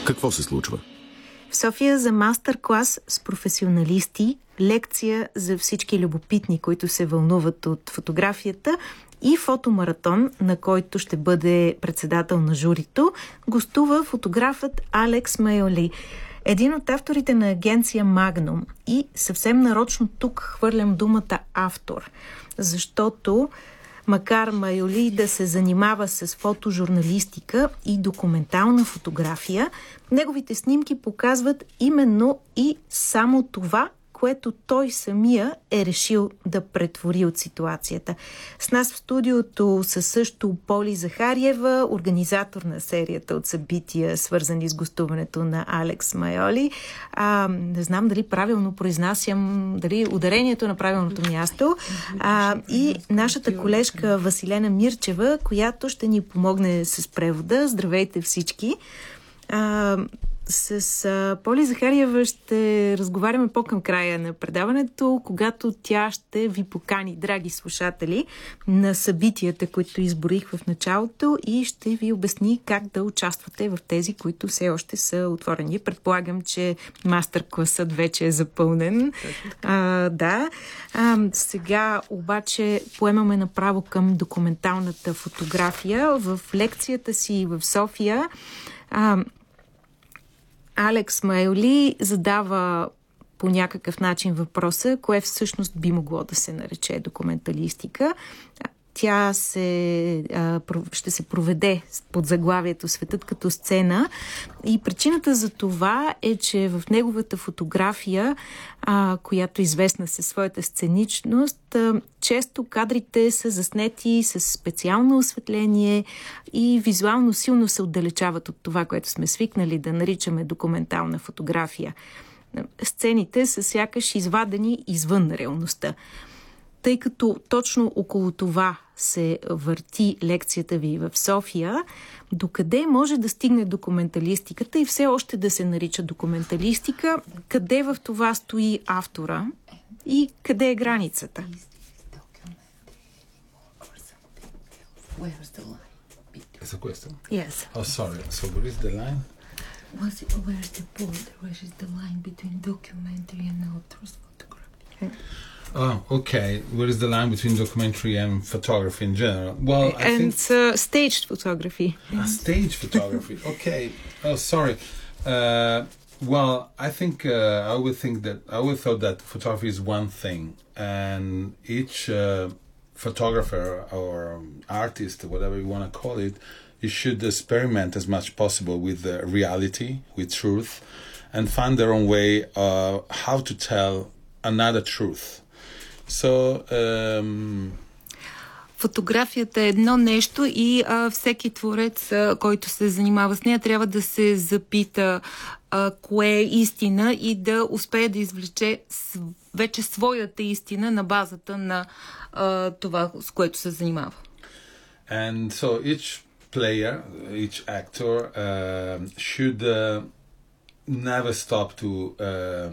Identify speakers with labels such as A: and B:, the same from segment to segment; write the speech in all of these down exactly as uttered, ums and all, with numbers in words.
A: Какво се случва?
B: В София за мастер-клас с професионалисти, лекция за всички любопитни, които се вълнуват от фотографията, и фотомаратон, на който ще бъде председател на журито, гостува фотографът Алекс Майоли, един от авторите на агенция Magnum. И съвсем нарочно тук хвърлям думата автор, защото макар Майоли да се занимава с фотожурналистика и документална фотография, неговите снимки показват именно и само това, което той самия е решил да претвори от ситуацията. С нас в студиото са също Поли Захариева, организатор на серията от събития, свързани с гостуването на Алекс Майоли. А, не знам дали правилно произнасям, дали ударението на правилното място. А, и нашата колежка Василена Мирчева, която ще ни помогне с превода. Здравейте всички! А, с а, Поли Захариева ще разговаряме по-към края на предаването, когато тя ще ви покани, драги слушатели, на събитията, които изборих в началото, и ще ви обясни как да участвате в тези, които все още са отворени. Предполагам, че мастер-класът вече е запълнен. А, да. А, сега обаче поемаме направо към документалната фотография. В лекцията си в София а, Алекс Майоли задава по някакъв начин въпроса, кое всъщност би могло да се нарече документалистика. Тя се, ще се проведе под заглавието "Светът като сцена", и причината за това е, че в неговата фотография, която е известна със своята сценичност, често кадрите са заснети с специално осветление и визуално силно се отдалечават от това, което сме свикнали да наричаме документална фотография. Сцените са сякаш извадени извън реалността. Тъй като точно около това се върти лекцията ви в София, докъде може да стигне документалистиката и все още да се нарича документалистика, къде в това стои автора и къде е границата?
C: It's a question?
B: Yes.
C: Oh, sorry. So where is the line?
D: What's it, where is the border? Where is the line between documentary and author's photography?
C: Oh, okay. Where is the line between documentary and photography in general? Well, I
B: and
C: think...
B: uh, staged photography.
C: Ah, stage photography. Okay. Oh, sorry. Uh, well, I think uh, I would think that I would thought that photography is one thing, and each uh, photographer or artist, or whatever you want to call it, you should experiment as much possible with uh, reality, with truth, and find their own way uh, how to tell another truth. So, um...
D: Фотографията е едно нещо и а, всеки творец, а, който се занимава с нея, трябва да се запита а, кое е истина и да успее да извлече с, вече своята истина на базата на а, това, с което се занимава.
C: And so each player, each actor uh, should uh, never stop to um,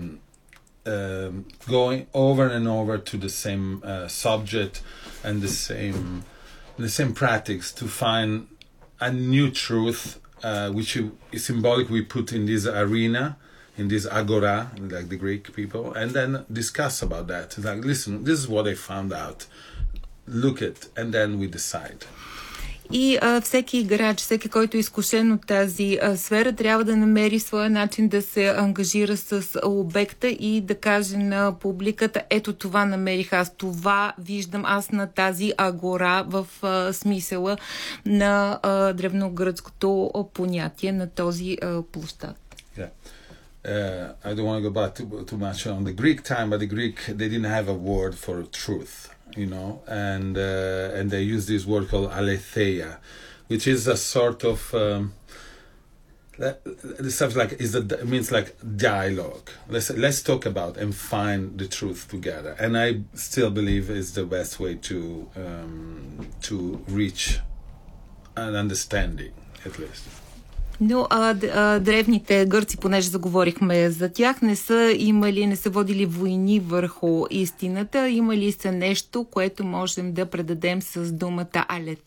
C: uh, going over and over to the same uh, subject and the same the same practice to find a new truth, uh, which is symbolic. We put in this arena, in this agora, like the Greek people, and then discuss about that. It's like, listen, this is what I found out. Look at, and then we decide.
D: И а, всеки играч, всеки, който е изкушен от тази а, сфера, трябва да намери своя начин да се ангажира с обекта и да каже на публиката: ето това намерих аз, това виждам аз на тази агора, в а, смисъла на а, древногръцкото понятие на този а, площад.
C: Yeah. Uh, I don't want to go back too, too much on the Greek time, but the Greek, they didn't have a word for truth, you know, and uh, and they use this word called aletheia, which is a sort of um, the stuff like is a, it means like dialogue. Let's let's talk about and find the truth together, and I still believe is the best way to um, to reach an understanding, at least.
D: Но а, а, древните гърци, понеже заговорихме за тях, не са имали, не са водили войни върху истината, имали са нещо, което можем да предадем с думата